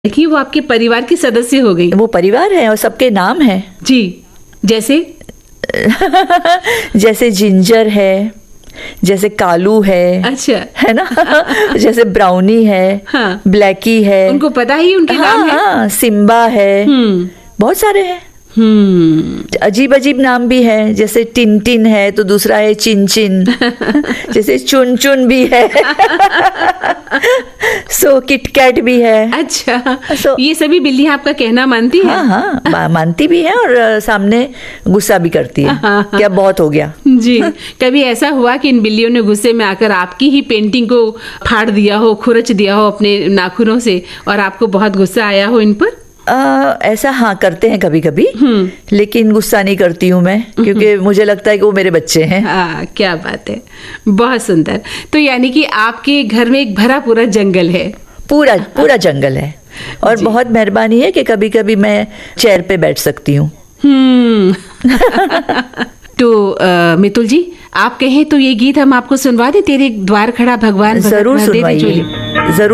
कि वो आपके परिवार की सदस्य हो गई। वो परिवार है और सबके नाम है जी, जैसे जैसे जिंजर है, जैसे कालू है, अच्छा है ना जैसे ब्राउनी है, हाँ। ब्लैकी है, उनको पता ही उनके नाम है। हाँ, सिम्बा है, बहुत सारे हैं। अजीब अजीब नाम भी है, जैसे टिन है तो दूसरा है चिन चिन जैसे चुन चुन भी है सो किटकैट भी है। अच्छा, ये सभी बिल्लियां आपका कहना मानती है? हाँ, मानती भी है और सामने गुस्सा भी करती है क्या बहुत हो गया। जी, कभी ऐसा हुआ कि इन बिल्लियों ने गुस्से में आकर आपकी ही पेंटिंग को फाड़ दिया हो, खुरच दिया हो अपने नाखूनों से और आपको बहुत गुस्सा आया हो इन पर? ऐसा हाँ करते हैं कभी कभी, लेकिन गुस्सा नहीं करती हूँ मैं, क्योंकि मुझे लगता है कि वो मेरे बच्चे हैं। क्या बात है, बहुत सुंदर। तो यानी कि आपके घर में एक भरा पूरा जंगल है? पूरा जंगल है और बहुत मेहरबानी है कि कभी कभी मैं चेयर पे बैठ सकती हूँ। तो मितुल जी, आप कहें तो ये गीत हम आपको सुनवा दें, तेरे द्वार खड़ा भगवान। जरूर सुनवाइए, जरूर।